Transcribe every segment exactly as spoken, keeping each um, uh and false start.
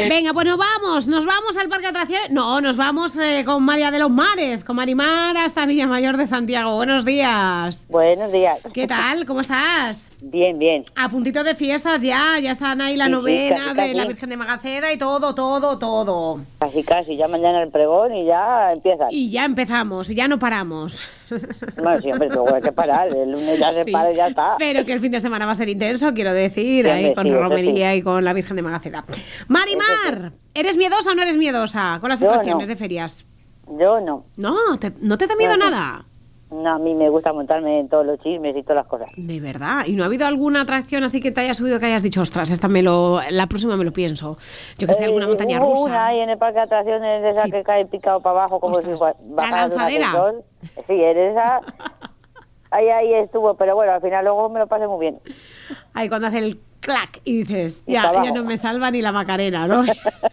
Venga, pues nos vamos, nos vamos al Parque de Atracciones. No, nos vamos eh, con María de los Mares, con Marimar hasta Villamayor de Santiago. Buenos días. Buenos días. ¿Qué tal? ¿Cómo estás? Bien, bien. A puntito de fiestas ya, ya están ahí las Sí, sí, novenas casi, de casi. la Virgen de Magaceda y todo, todo, todo. Casi, casi. Ya mañana el pregón y ya empiezan. Y ya empezamos, y ya no paramos. Bueno, sí, hombre, luego hay que parar. El lunes ya se Sí, para y ya está. pero que el fin de semana va a ser intenso, quiero decir, Sí, ahí hombre, con sí, eso romería sí. y con la Virgen de Magaceda. Marimar, ¿eres miedosa o no eres miedosa con las Yo atracciones no. de ferias? Yo no. No, te- ¿no te da miedo No, no. nada? No, a mí me gusta montarme en todos los chismes y todas las cosas. De verdad. ¿Y no ha habido alguna atracción así que te haya subido que hayas dicho, ostras, esta me lo, la próxima me lo pienso? Yo que sé, alguna Eh, montaña hubo rusa. una ahí en el parque de atracciones de esa Sí. que cae picado para abajo como Ostras, si fue- la bajara de un lanzadera. ascensor. Sí, en esa. Ahí, ahí estuvo, pero bueno, al final luego me lo pasé muy bien. Ahí cuando hace el clac y dices, Y ya, para ya abajo. no me salva ni la Macarena, ¿no?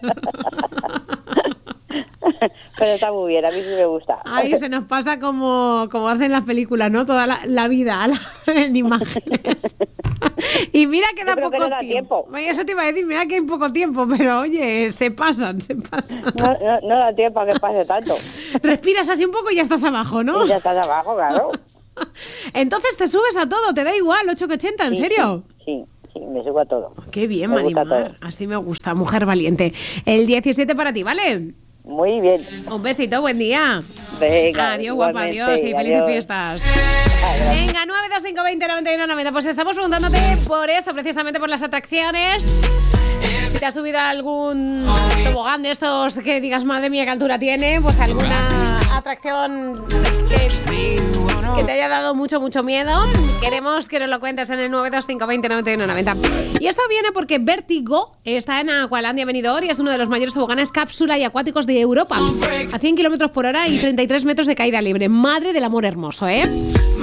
Pero está muy bien, a mí sí me gusta. Ahí se nos pasa como, como hacen las películas, ¿no? Toda la, la vida la- en imágenes. Y mira que da Yo creo poco que no da tiempo. tiempo. Eso te iba a decir, mira que hay poco tiempo, pero oye, se pasan, se pasan. No, no, no da tiempo a que pase tanto. Respiras así un poco y ya estás abajo, ¿no? Y ya estás abajo, claro. Entonces te subes a todo, te da igual, ocho que ochenta, ¿en Sí, serio? Sí, sí, sí, me subo a todo. Qué bien, Me gusta Marimar. todo. Así me gusta, mujer valiente. El diecisiete para ti, ¿vale? Muy bien. Un besito, buen día. Venga, Adiós, guapa, igualmente, adiós y felices adiós. fiestas. Gracias. Venga, nueve dos cinco veinte noventa y uno noventa. Pues estamos preguntándote por eso, precisamente por las atracciones. Si te has subido a algún tobogán de estos que digas, madre mía, qué altura tiene, pues alguna atracción que, que te haya dado mucho, mucho miedo. Queremos que nos lo cuentes en el nueve dos cinco veinte noventa y uno noventa. Y esto viene porque Vertigo está en Aqualandia Benidorm y es uno de los mayores toboganes cápsula y acuáticos de Europa. A cien kilómetros por hora y treinta y tres metros de caída libre. Madre del amor hermoso, ¿eh?